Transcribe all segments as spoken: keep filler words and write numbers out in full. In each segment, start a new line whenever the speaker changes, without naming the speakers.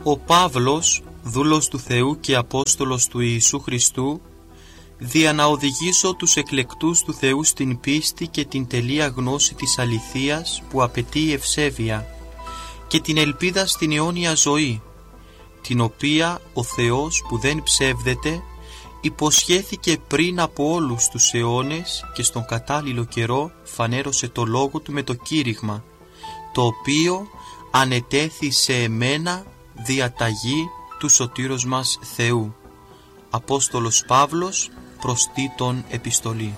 Ο Παύλος, δούλος του Θεού και Απόστολος του Ιησού Χριστού, δια να οδηγήσω τους εκλεκτούς του Θεού στην πίστη και την τελεία γνώση της αληθείας που απαιτεί η ευσέβεια και την ελπίδα στην αιώνια ζωή, την οποία ο Θεός που δεν ψεύδεται υποσχέθηκε πριν από όλους τους αιώνες και στον κατάλληλο καιρό φανέρωσε το λόγο του με το κήρυγμα, το οποίο ανετέθη σε εμένα διαταγή του σωτήρος μας Θεού. Απόστολος Παύλος προς Τίτον επιστολή.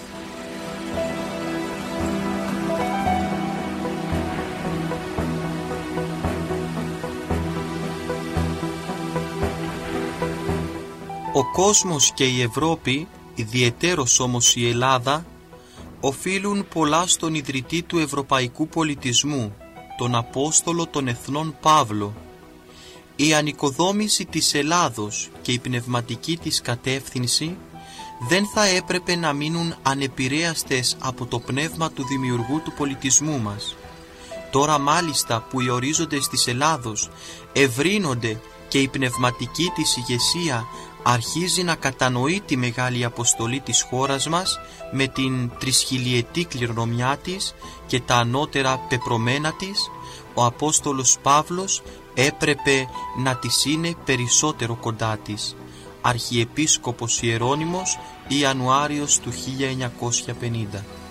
Ο κόσμος και η Ευρώπη, ιδιαιτέρως όμως η Ελλάδα, οφείλουν πολλά στον ιδρυτή του ευρωπαϊκού πολιτισμού, τον Απόστολο των Εθνών Παύλο. Η ανοικοδόμηση της Ελλάδος και η πνευματική της κατεύθυνση δεν θα έπρεπε να μείνουν ανεπηρέαστες από το πνεύμα του δημιουργού του πολιτισμού μας. Τώρα μάλιστα που οι ορίζοντες της Ελλάδος ευρύνονται και η πνευματική της ηγεσία αρχίζει να κατανοεί τη μεγάλη αποστολή της χώρας μας με την τρισχιλιετή κληρονομιά της και τα ανώτερα πεπρωμένα της, ο Απόστολος Παύλος έπρεπε να της είναι περισσότερο κοντά της. Αρχιεπίσκοπος Ιερώνυμος, Ιανουάριος του χίλια εννιακόσια πενήντα.